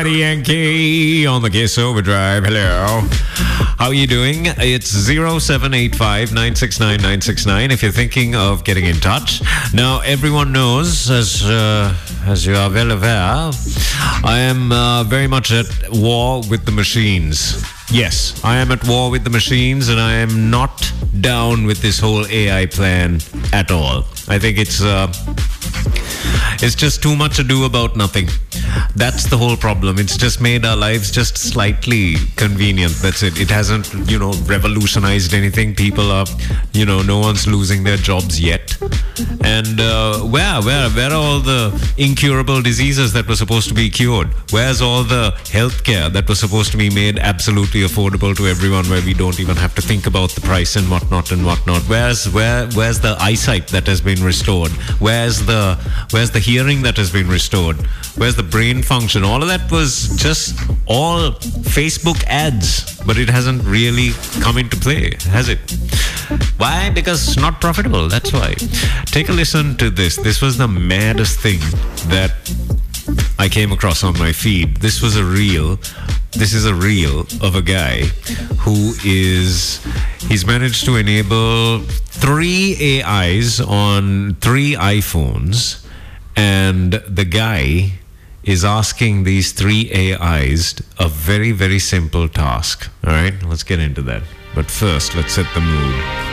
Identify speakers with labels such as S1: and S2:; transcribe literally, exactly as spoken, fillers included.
S1: Yankee on the Kiss Overdrive. Hello. How are you doing? It's zero seven eight five nine six nine nine six nine if you're thinking of getting in touch. Now, everyone knows, as uh, as you are well aware, I am uh, very much at war with the machines. Yes, I am at war with the machines, and I am not down with this whole A I plan at all. I think it's uh, it's just too much ado about nothing. That's the whole problem. It's just made our lives just slightly convenient. That's it. It hasn't, you know, revolutionized anything. People are, you know, no one's losing their jobs yet. And uh, where, where, where are all the incurable diseases that were supposed to be cured? Where's all the healthcare that was supposed to be made absolutely affordable to everyone, where we don't even have to think about the price and whatnot and whatnot? Where's, where, where's the eyesight that has been restored? Where's the, where's the hearing that has been restored? Where's the brain function? All of that was just all Facebook ads, but it hasn't really come into play, has it? Why? Because it's not profitable. That's why. Take a listen to this. This was the maddest thing that I came across on my feed. This was a reel. This is a reel of a guy who is, he's managed to enable three A Is on three iPhones, and the guy is asking these three A Is a very, very simple task. All right, let's get into that. But first, let's set the mood.